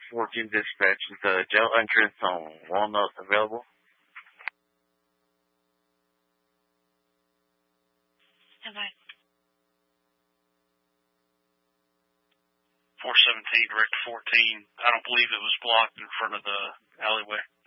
14 dispatch. Is the jail entrance on Walnut available? Okay. 417 direct to 14. I don't believe it was blocked in front of the alleyway.